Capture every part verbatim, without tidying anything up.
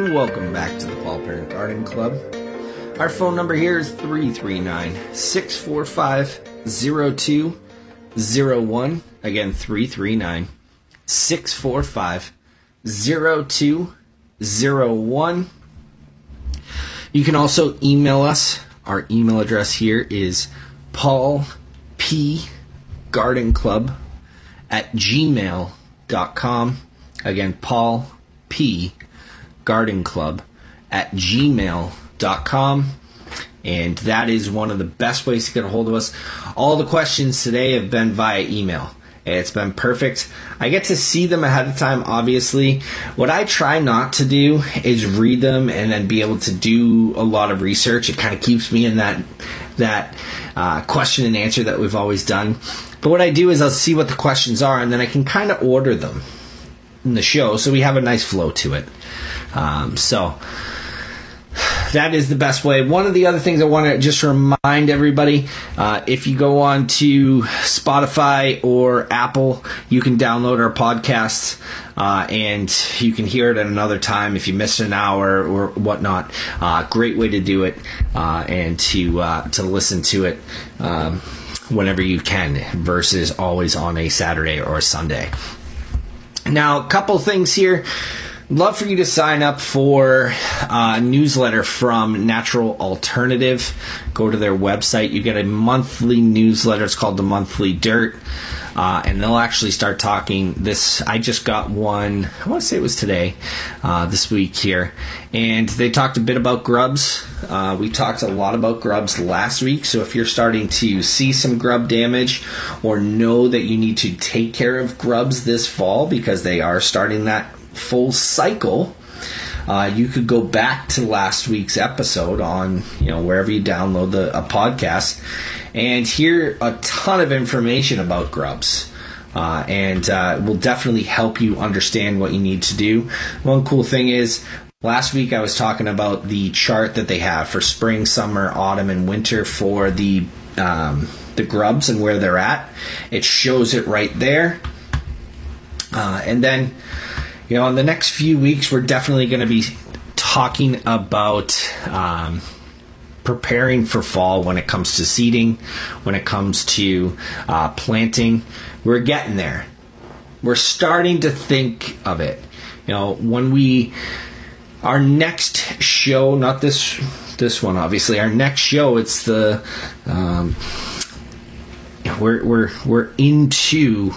and welcome back to the Paul Parent Garden Club. Our phone number here is three three nine, six four five, zero two zero one. Again, three three nine, six four five, zero two zero one. You can also email us. Our email address here is paul p garden club at gmail dot com. Again, Paul P Garden Club at gmail dot com. And that is one of the best ways to get a hold of us. All the questions today have been via email. It's been perfect. I get to see them ahead of time, obviously. What I try not to do is read them and then be able to do a lot of research. It kind of keeps me in that that uh, question and answer that we've always done. But what I do is I'll see what the questions are, and then I can kind of order them in the show so we have a nice flow to it. Um, so that is the best way. One of the other things I want to just remind everybody, uh, if you go on to Spotify or Apple, you can download our podcasts uh, and you can hear it at another time if you missed an hour or whatnot. Uh, great way to do it uh, and to uh, to listen to it um, whenever you can versus always on a Saturday or a Sunday. Now, a couple things here. Love for you to sign up for a newsletter from Natural Alternative. Go to their website. You get a monthly newsletter. It's called the Monthly Dirt. Uh, and they'll actually start talking this. I just got one, I want to say it was today, uh, this week here. And they talked a bit about grubs. Uh, we talked a lot about grubs last week. So if you're starting to see some grub damage or know that you need to take care of grubs this fall because they are starting that full cycle, uh, you could go back to last week's episode on, you know, wherever you download the a podcast and hear a ton of information about grubs. Uh, and uh, will definitely help you understand what you need to do. One cool thing is, last week I was talking about the chart that they have for spring, summer, autumn, and winter for the um, the grubs and where they're at. It shows it right there. Uh, and then, you know, in the next few weeks, we're definitely going to be talking about um, preparing for fall when it comes to seeding, when it comes to uh, planting. We're getting there. We're starting to think of it. You know, when we, our next show, not this this one, obviously, our next show, it's the, um, we're we're we're into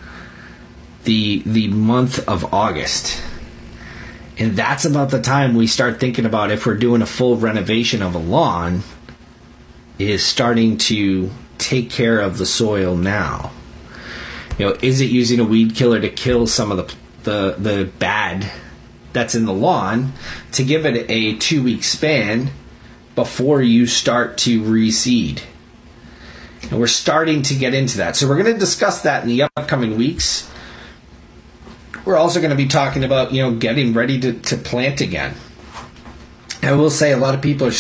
the the month of August, and that's about the time we start thinking about if we're doing a full renovation of a lawn, is starting to take care of the soil now. You know, is it using a weed killer to kill some of the the, the bad that's in the lawn to give it a two week span before you start to reseed? And we're starting to get into that, so we're going to discuss that in the upcoming weeks. We're also going to be talking about, you know, getting ready to, to plant again. I will say a lot of people are